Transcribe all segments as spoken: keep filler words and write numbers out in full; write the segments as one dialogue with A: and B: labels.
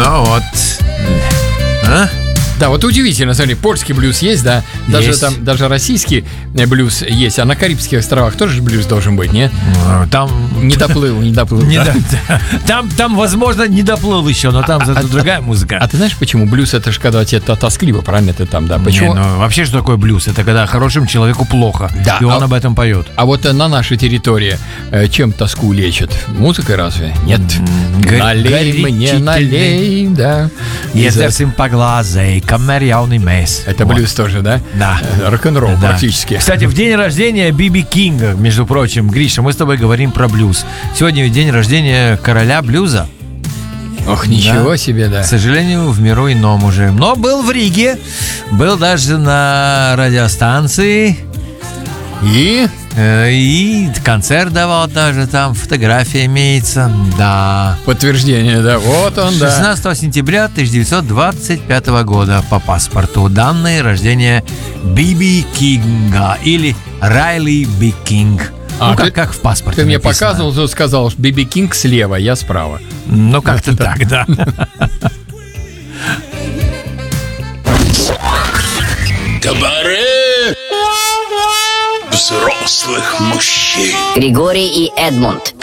A: Ну вот. А?
B: Да, вот удивительно, смотри, польский блюз есть, да, даже
A: Есть.
B: там, даже российский блюз есть, а на Карибских островах тоже блюз должен быть, не?
A: Там
B: Не доплыл, не доплыл.
A: не
B: да.
A: до- там, там, возможно, не доплыл еще, но там зато другая музыка.
B: А ты знаешь, почему блюз это же когда тебе то- тоскливо, правильно ты там, да? Почему?
A: Не, ну, вообще, что такое блюз? Это когда хорошему человеку плохо,
B: Да,
A: и он
B: а-
A: об этом поет.
B: А вот э, на нашей территории э, чем тоску лечат? Музыкой разве? Нет.
A: гор-
B: Налей мне,
A: горячительный.
B: налей, да. И за-
A: Езерсим по глазей, камерьяуный мес.
B: Это
A: Вот.
B: блюз тоже, да?
A: Да.
B: Э, Рок-н-ролл
A: Да.
B: практически.
A: Кстати, в день рождения Биби Кинга, между прочим, Гриша, мы с тобой говорим про блюз. Сегодня ведь день рождения короля блюза.
B: Ох, ничего
A: Да.
B: себе, да.
A: К сожалению, в миру ином уже. Но был в Риге, был даже на радиостанции.
B: И
A: э, И концерт давал даже, там фотография имеется. Да.
B: подтверждение, да. Вот он, да.
A: шестнадцатого сентября тысяча девятьсот двадцать пятого года по паспорту данные рождения Биби Кинга или Райли Би Кинг.
B: А,
A: Ну, как,
B: ты-
A: как в паспорте
B: Ты мне
A: написано.
B: показывал, тут сказал, что Биби Кинг слева, я справа.
A: Ну, как-то так, да.
C: Кабаре взрослых мужчин.
D: Григорий и Эдмунд.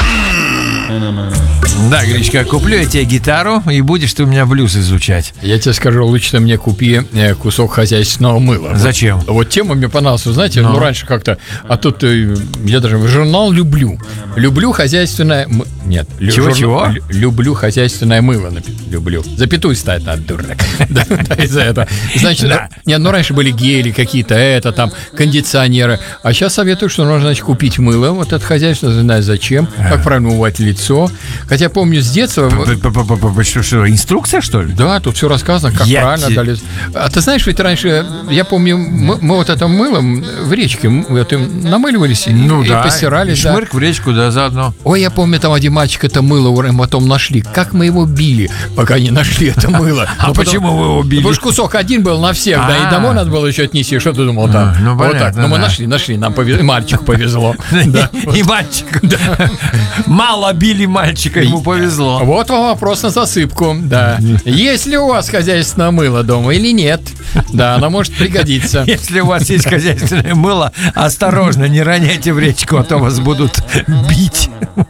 A: Да, Гречка, куплю я тебе гитару, и будешь ты у меня блюз изучать.
B: Я тебе скажу, лучше ты мне купи э, кусок хозяйственного мыла.
A: Зачем?
B: Вот, вот тема мне понравилась, вы знаете, ну,
A: Ну.
B: раньше как-то, а тут э, я даже журнал люблю. Люблю хозяйственное... мы- Нет. лю-
A: Чего-чего?
B: лю- Люблю хозяйственное мыло. напи- Люблю. Запятую ставить надо, дурак. Да, да, из-за этого. Значит,
A: Да.
B: нет, ну раньше были гели какие-то, это там, кондиционеры. А сейчас советую, что нужно, значит, купить мыло. Вот это хозяйственное, знаю зачем, как правильно умывать лицо. Хотя помню с детства...
A: Что, что, инструкция, что ли?
B: Да, тут все рассказано, как
A: Я
B: правильно
A: те-
B: дали. А ты знаешь, ведь раньше, я помню, мы, мы вот это мылом в речке м, вот, им намыливались и-
A: Ну
B: и
A: да,
B: постирались.
A: и
B: да.
A: шмырк в речку, да, заодно.
B: Ой, я помню, там один мальчик это мыло ура, потом нашли. Как мы его били, пока не нашли это мыло.
A: А
B: Ну, потом-
A: почему вы его били?
B: Потому что кусок один был на всех, да, и
A: А.
B: домой надо было еще отнести. Что ты думал там?
A: Ну,
B: Вот
A: понятно,
B: так. Но мы
A: да.
B: нашли, нашли, нам повезло, мальчику повезло. Да.
A: И мальчик. Мало били мальчика, ему повезло.
B: Вот вам вопрос на засыпку, да. Есть ли у вас хозяйственное мыло дома или нет? Да, оно может пригодиться.
A: Если у вас есть хозяйственное мыло, осторожно, не роняйте в речку, а то вас будут бить.